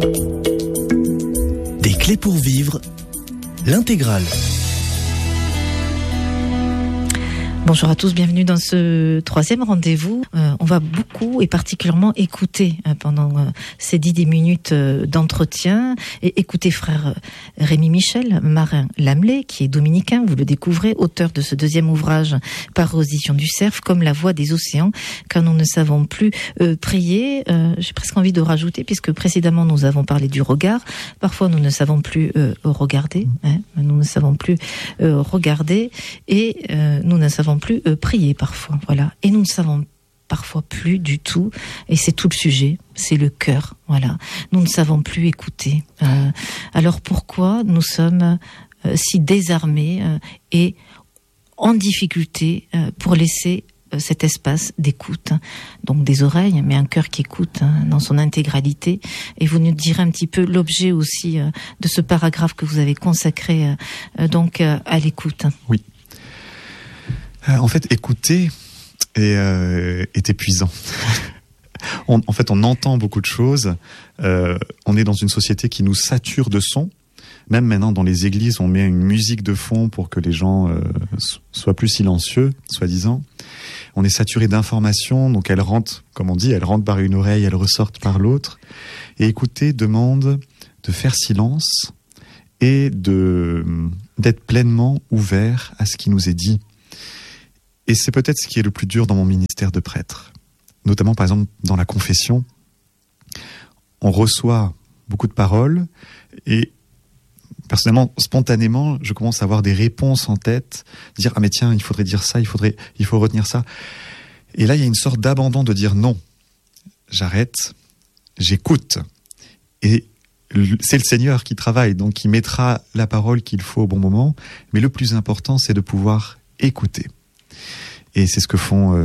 Des clés pour vivre, l'intégrale. Bonjour à tous, bienvenue dans ce troisième rendez-vous. On va beaucoup et particulièrement écouter pendant ces 10 minutes d'entretien et écouter frère Rémi Michel, marin Lamelais, qui est dominicain, vous le découvrez, auteur de ce deuxième ouvrage par aux éditions du Cerf, comme la voix des océans, quand nous ne savons plus prier. J'ai presque envie de rajouter, puisque précédemment nous avons parlé du regard. Parfois nous ne savons plus regarder, nous ne savons plus regarder et nous ne savons plus prier parfois, voilà. Et nous ne savons parfois plus du tout, et c'est tout le sujet, c'est le cœur, voilà. Nous ne savons plus écouter. Alors pourquoi nous sommes si désarmés et en difficulté pour laisser cet espace d'écoute, donc des oreilles, mais un cœur qui écoute dans son intégralité. Et vous nous direz un petit peu l'objet aussi de ce paragraphe que vous avez consacré donc à l'écoute. Oui. En fait, écouter est épuisant. On entend beaucoup de choses. On est dans une société qui nous sature de sons. Même maintenant, dans les églises, on met une musique de fond pour que les gens soient plus silencieux, soi-disant. On est saturé d'informations, donc elles rentrent, comme on dit, elles rentrent par une oreille, elles ressortent par l'autre. Et écouter demande de faire silence et d'être pleinement ouvert à ce qui nous est dit. Et c'est peut-être ce qui est le plus dur dans mon ministère de prêtre. Notamment, par exemple, dans la confession, on reçoit beaucoup de paroles et personnellement, spontanément, je commence à avoir des réponses en tête, dire « Ah mais tiens, il faudrait dire ça, il faut retenir ça ». Et là, il y a une sorte d'abandon de dire « Non, j'arrête, j'écoute ». Et c'est le Seigneur qui travaille, donc il mettra la parole qu'il faut au bon moment. Mais le plus important, c'est de pouvoir écouter. Et c'est ce que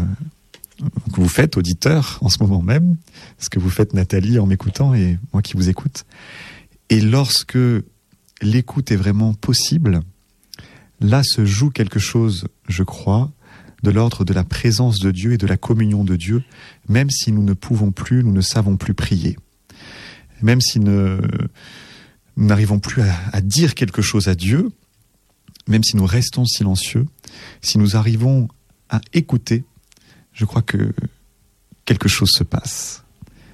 vous faites, auditeurs, en ce moment même, ce que vous faites, Nathalie, en m'écoutant et moi qui vous écoute. Et lorsque l'écoute est vraiment possible, là se joue quelque chose, je crois, de l'ordre de la présence de Dieu et de la communion de Dieu, même si nous ne savons plus prier. Même si nous n'arrivons plus à dire quelque chose à Dieu, même si nous restons silencieux, si nous arrivons à écouter, je crois que quelque chose se passe.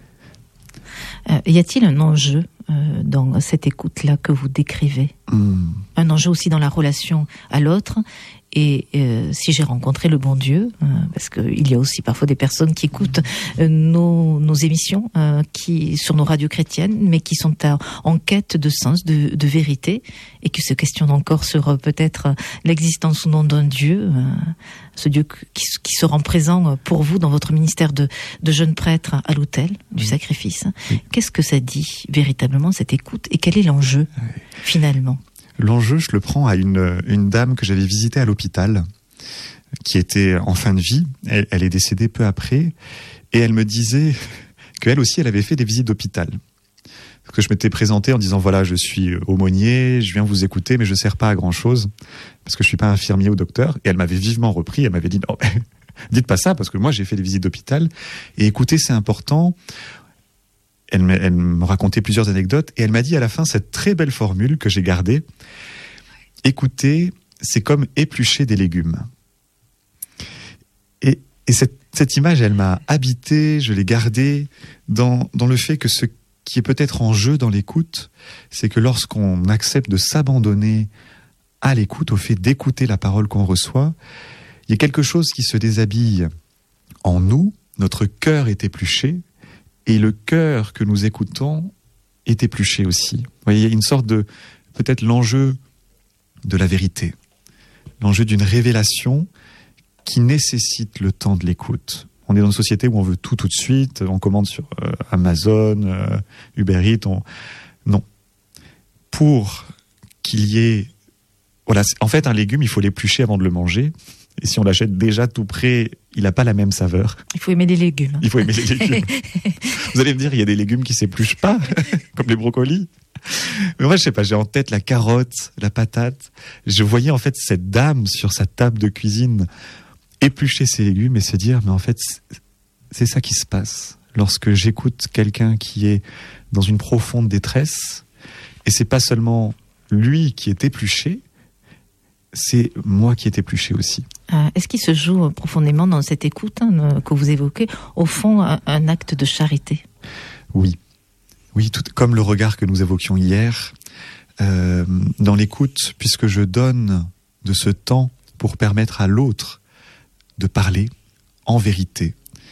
Y a-t-il un enjeu dans cette écoute-là que vous décrivez ? Un enjeu aussi dans la relation à l'autre. Et si j'ai rencontré le bon Dieu, parce qu'il y a aussi parfois des personnes qui écoutent nos émissions qui sur nos radios chrétiennes, mais qui sont en quête de sens, de vérité, et qui se questionnent encore sur peut-être l'existence ou non d'un Dieu, ce Dieu qui se rend présent pour vous dans votre ministère de jeune prêtre à l'autel du sacrifice. Oui. Qu'est-ce que ça dit véritablement, cette écoute, et quel est l'enjeu finalement ? L'enjeu, je le prends à une dame que j'avais visitée à l'hôpital, qui était en fin de vie. Elle est décédée peu après, et elle me disait qu'elle aussi, elle avait fait des visites d'hôpital. Parce que je m'étais présenté en disant, voilà, je suis aumônier, je viens vous écouter, mais je ne sers pas à grand-chose, parce que je ne suis pas infirmier ou docteur. Et elle m'avait vivement repris, elle m'avait dit, non, dites pas ça, parce que moi, j'ai fait des visites d'hôpital, et écouter, c'est important. Elle me racontait plusieurs anecdotes et elle m'a dit à la fin cette très belle formule que j'ai gardée. Écouter, c'est comme éplucher des légumes. Et cette image, elle m'a habité, je l'ai gardée dans le fait que ce qui est peut-être en jeu dans l'écoute, c'est que lorsqu'on accepte de s'abandonner à l'écoute, au fait d'écouter la parole qu'on reçoit, il y a quelque chose qui se déshabille en nous, notre cœur est épluché, et le cœur que nous écoutons est épluché aussi. Vous voyez, il y a une sorte de, peut-être l'enjeu de la vérité, l'enjeu d'une révélation qui nécessite le temps de l'écoute. On est dans une société où on veut tout de suite, on commande sur Amazon, Uber Eats, non. Pour qu'il y ait... Voilà, en fait, un légume, il faut l'éplucher avant de le manger. Et si on l'achète déjà tout prêt, il n'a pas la même saveur. Il faut aimer les légumes. Il faut aimer les légumes. Vous allez me dire, il y a des légumes qui ne s'épluchent pas, comme les brocolis. Mais moi, je sais pas, j'ai en tête la carotte, la patate. Je voyais en fait cette dame sur sa table de cuisine éplucher ses légumes et se dire, mais en fait, c'est ça qui se passe. lorsque j'écoute quelqu'un qui est dans une profonde détresse, et c'est pas seulement lui qui est épluché, c'est moi qui est épluché aussi. Est-ce qu'il se joue profondément dans cette écoute que vous évoquez, au fond, un acte de charité? Oui, tout comme le regard que nous évoquions hier, dans l'écoute, puisque je donne de ce temps pour permettre à l'autre de parler en vérité,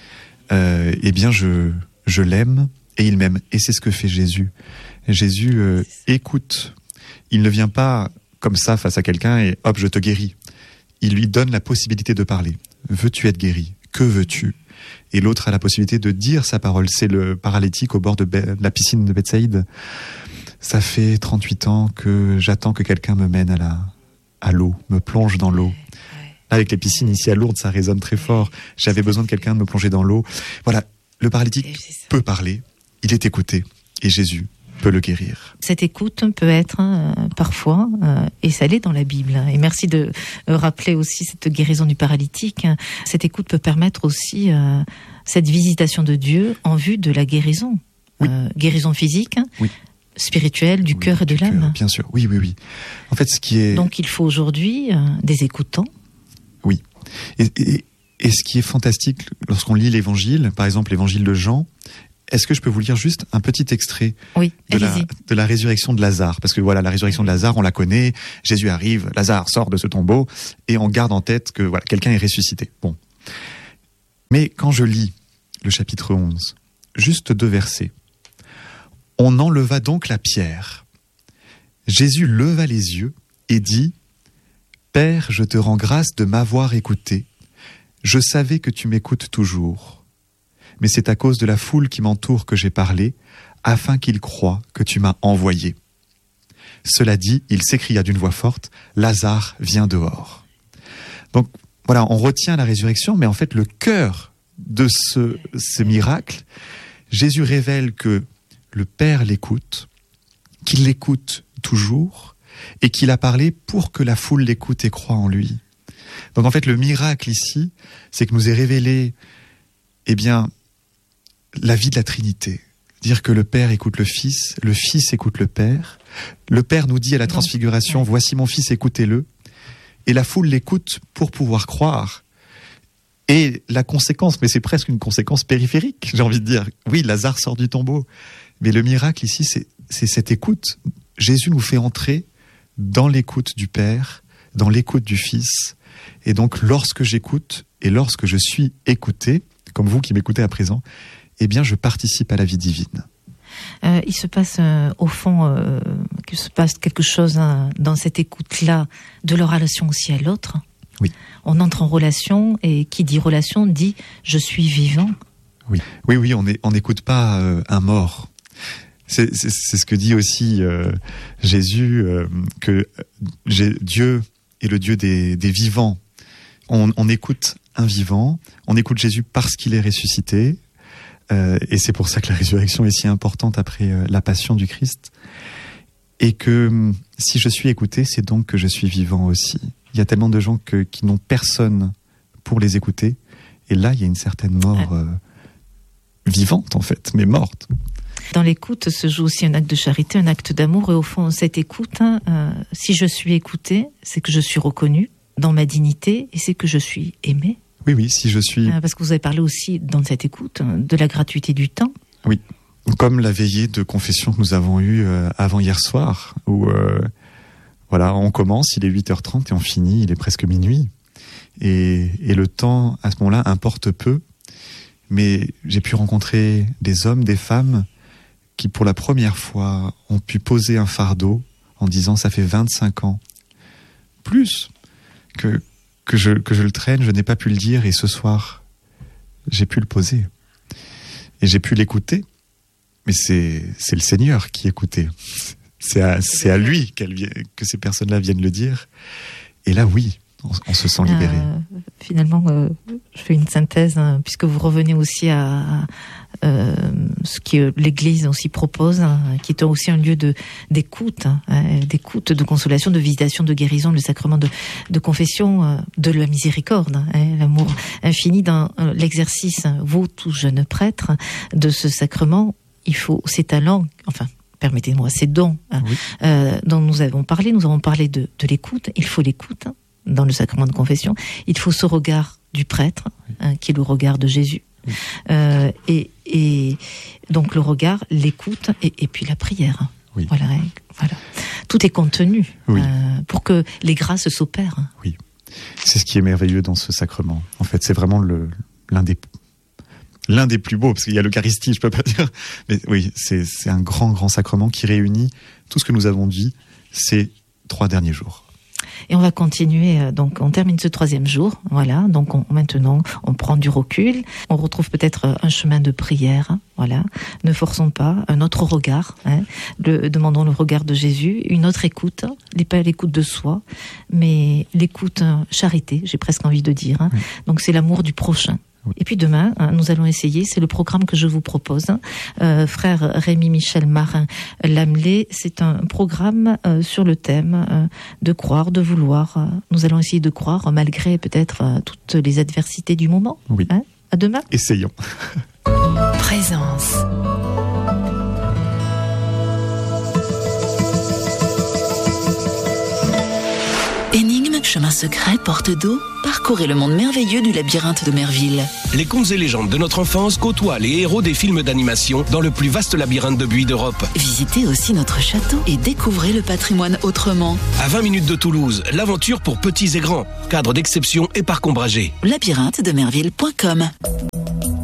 eh bien je l'aime et il m'aime. Et c'est ce que fait Jésus. Jésus écoute. Il ne vient pas comme ça face à quelqu'un et hop, je te guéris. Il lui donne la possibilité de parler. Veux-tu être guéri? Que veux-tu? Et l'autre a la possibilité de dire sa parole. C'est le paralytique au bord de la piscine de Bethsaïde. Ça fait 38 ans que j'attends que quelqu'un me mène à l'eau, me plonge dans l'eau. Avec les piscines ici à Lourdes, ça résonne très fort. J'avais besoin de quelqu'un de me plonger dans l'eau. Voilà, le paralytique peut parler, il est écouté, et Jésus peut le guérir. Cette écoute peut être parfois, et ça l'est dans la Bible, et merci de rappeler aussi cette guérison du paralytique. Cette écoute peut permettre aussi cette visitation de Dieu en vue de la guérison. Oui. Guérison physique, oui. Spirituelle, du cœur et de l'âme. Cœur, bien sûr, oui. En fait, ce qui est... Donc il faut aujourd'hui des écoutants. Oui. Et ce qui est fantastique, lorsqu'on lit l'évangile, par exemple l'évangile de Jean, est-ce que je peux vous lire juste un petit extrait de la résurrection de Lazare? Parce que voilà, la résurrection de Lazare, on la connaît, Jésus arrive, Lazare sort de ce tombeau, et on garde en tête que voilà, quelqu'un est ressuscité. Bon. Mais quand je lis le chapitre 11, juste 2 versets, on enleva donc la pierre. Jésus leva les yeux et dit: Père, je te rends grâce de m'avoir écouté. Je savais que tu m'écoutes toujours. Mais c'est à cause de la foule qui m'entoure que j'ai parlé, afin qu'ils croient que tu m'as envoyé. Cela dit, il s'écria d'une voix forte: Lazare, viens dehors. Donc voilà, on retient la résurrection, mais en fait le cœur de ce miracle, Jésus révèle que le Père l'écoute, qu'il l'écoute toujours, et qu'il a parlé pour que la foule l'écoute et croit en lui. Donc en fait, le miracle ici, c'est que nous est révélé, la vie de la Trinité. Dire que le Père écoute le Fils écoute le Père nous dit à la transfiguration: voici mon Fils, écoutez-le. Et la foule l'écoute pour pouvoir croire. Et la conséquence, mais c'est presque une conséquence périphérique, j'ai envie de dire. Oui, Lazare sort du tombeau. Mais le miracle ici, c'est cette écoute. Jésus nous fait entrer dans l'écoute du Père, dans l'écoute du Fils. Et donc, lorsque j'écoute et lorsque je suis écouté, comme vous qui m'écoutez à présent, eh bien, je participe à la vie divine. Il se passe, au fond, qu'il se passe quelque chose dans cette écoute-là, de leur relation aussi à l'autre. Oui. On entre en relation, et qui dit relation dit « je suis vivant ». Oui, on n'écoute pas un mort. C'est ce que dit aussi Jésus, que Dieu est le Dieu des vivants. On écoute un vivant, on écoute Jésus parce qu'il est ressuscité, et c'est pour ça que la résurrection est si importante après la passion du Christ. Et que si je suis écouté, c'est donc que je suis vivant aussi. Il y a tellement de gens qui n'ont personne pour les écouter, et là il y a une certaine mort vivante en fait, mais morte. Dans l'écoute se joue aussi un acte de charité, un acte d'amour, et au fond, cette écoute, si je suis écouté, c'est que je suis reconnu dans ma dignité, et c'est que je suis aimé. Oui, si je suis... Parce que vous avez parlé aussi, dans cette écoute, de la gratuité du temps. Oui, comme la veillée de confession que nous avons eue avant hier soir, où on commence, il est 8h30, et on finit, il est presque minuit. Et le temps, à ce moment-là, importe peu, mais j'ai pu rencontrer des hommes, des femmes, qui pour la première fois ont pu poser un fardeau en disant: ça fait 25 ans, plus que je le traîne, je n'ai pas pu le dire, et ce soir j'ai pu le poser et j'ai pu l'écouter. Mais c'est le Seigneur qui écoutait, c'est à lui que ces personnes-là viennent le dire, et là oui, on se sent libéré. Finalement, je fais une synthèse, puisque vous revenez aussi à ce que l'Église aussi propose, qui est aussi un lieu d'écoute, d'écoute, de consolation, de visitation, de guérison, le sacrement de confession, de la miséricorde, l'amour infini dans l'exercice, vous, tous jeunes prêtres, de ce sacrement. Il faut ces talents, enfin, permettez-moi, ces dons dont nous avons parlé de l'écoute. Il faut l'écoute dans le sacrement de confession. Il faut ce regard du prêtre, qui est le regard de Jésus. Et donc le regard, l'écoute et puis la prière. Oui. Voilà. Tout est contenu pour que les grâces s'opèrent. Oui, c'est ce qui est merveilleux dans ce sacrement. En fait, c'est vraiment l'un des plus beaux, parce qu'il y a l'Eucharistie, je peux pas dire. Mais oui, c'est un grand sacrement qui réunit tout ce que nous avons dit ces 3 derniers jours. Et on va continuer, donc on termine ce 3e jour, voilà, donc maintenant on prend du recul, on retrouve peut-être un chemin de prière, voilà, ne forçons pas, un autre regard, demandons le regard de Jésus, une autre écoute, pas l'écoute de soi, mais l'écoute charité, j'ai presque envie de dire, donc c'est l'amour du prochain. Et puis demain, nous allons essayer, c'est le programme que je vous propose, frère Rémi-Michel Marin-Lamelé, c'est un programme sur le thème de croire, de vouloir. Nous allons essayer de croire malgré peut-être toutes les adversités du moment. Oui. À demain. Essayons. Présence. Énigme, chemin secret, porte d'eau, parcourez le monde merveilleux du labyrinthe de Merville. Les contes et légendes de notre enfance côtoient les héros des films d'animation dans le plus vaste labyrinthe de buis d'Europe. Visitez aussi notre château et découvrez le patrimoine autrement. À 20 minutes de Toulouse, l'aventure pour petits et grands. Cadre d'exception et parc ombragé. labyrinthe-de-merville.com